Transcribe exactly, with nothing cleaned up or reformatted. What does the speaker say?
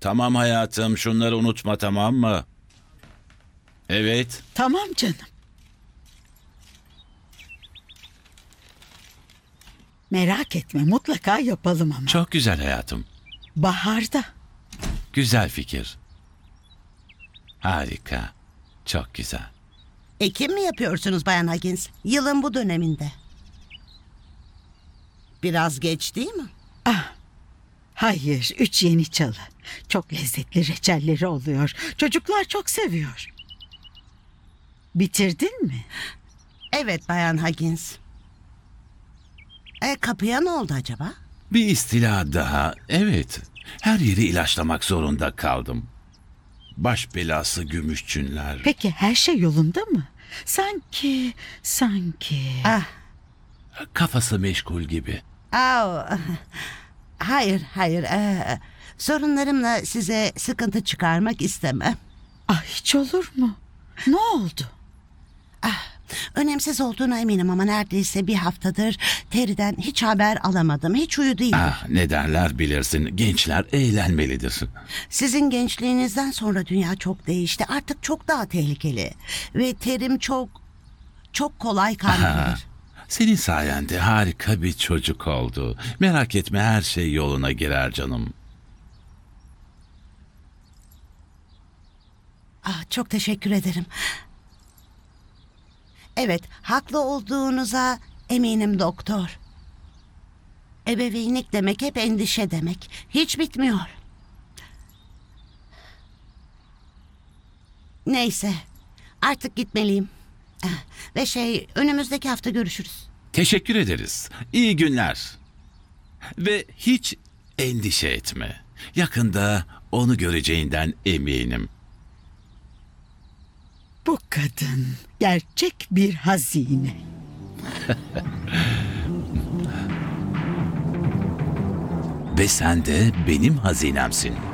Tamam hayatım, şunları unutma, tamam mı? Evet. Tamam canım. Merak etme, mutlaka yapalım ama. Çok güzel hayatım. Baharda. Güzel fikir. Harika. Çok güzel. Ekim mi yapıyorsunuz Bayan Huggins? Yılın bu döneminde. Biraz geç değil mi? Hayır, üç yeni çalı. Çok lezzetli reçelleri oluyor. Çocuklar çok seviyor. Bitirdin mi? Evet Bayan Huggins. E, kapıya ne oldu acaba? Bir istila daha. Evet. Her yeri ilaçlamak zorunda kaldım. Baş belası gümüşçünler. Peki her şey yolunda mı? Sanki, sanki... Ah, Kafası meşgul gibi. au. Hayır, hayır. e, sorunlarımla size sıkıntı çıkarmak istemem. Ah, hiç olur mu? Ne oldu? Önemsiz olduğuna eminim ama neredeyse bir haftadır Terry'den hiç haber alamadım. Hiç uyudu değil. Ah, ne derler bilirsin. Gençler eğlenmelidir. Sizin gençliğinizden sonra dünya çok değişti. Artık çok daha tehlikeli. Ve Terry'm çok, çok kolay Ha, kandırılır. senin sayende harika bir çocuk oldu. Merak etme, her şey yoluna girer canım. Ah, çok teşekkür ederim. Evet, haklı olduğunuza eminim doktor. Ebeveynlik demek hep endişe demek. Hiç bitmiyor. Neyse, artık gitmeliyim. Ah, Ve şey, önümüzdeki hafta görüşürüz. Teşekkür ederiz. İyi günler. Ve hiç endişe etme. Yakında onu göreceğinden eminim. Bu kadın gerçek bir hazine. Ve sen de benim hazinemsin.